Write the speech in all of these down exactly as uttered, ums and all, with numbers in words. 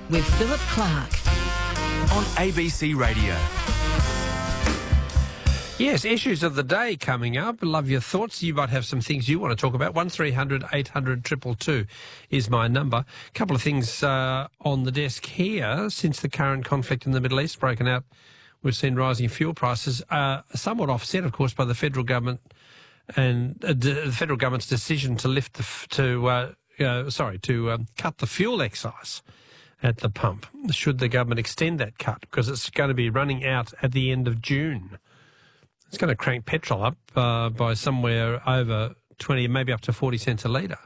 with Philip Clark on A B C Radio. Yes, issues of the day coming up. Love your thoughts. You might have some things you want to talk about. one three hundred eight hundred two two two is my number. A couple of things uh, on the desk here. Since the current conflict in the Middle East broken out, we've seen rising fuel prices, uh, somewhat offset, of course, by the federal government and uh, the federal government's decision to lift the f- to uh, uh, sorry to um, cut the fuel excise at the pump. Should the government extend that cut, because it's going to be running out at the end of June. It's going to crank petrol up uh, by somewhere over twenty, maybe up to forty cents a litre.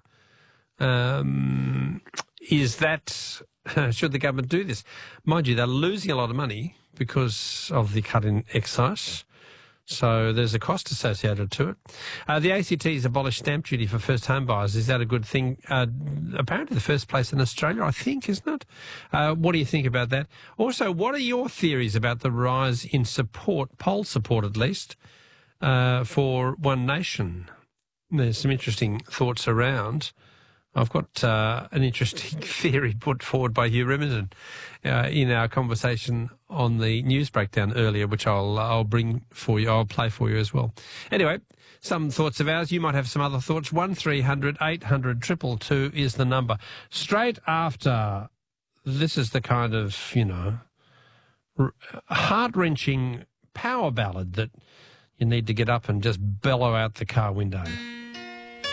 Um, is that, should the government do this? Mind you, they're losing a lot of money because of the cut in excise. So there's a cost associated to it. Uh, the A C T has abolished stamp duty for first home buyers. Is that a good thing? Uh, apparently the first place in Australia, I think, isn't it? Uh, what do you think about that? Also, what are your theories about the rise in support, poll support at least, uh, for One Nation? There's some interesting thoughts around. I've got uh, an interesting theory put forward by Hugh Remington uh, in our conversation on the news breakdown earlier, which I'll I'll bring for you. I'll play for you as well. Anyway, some thoughts of ours. You might have some other thoughts. one three hundred eight hundred two two two is the number. Straight after, this is the kind of, you know, heart-wrenching power ballad that you need to get up and just bellow out the car window.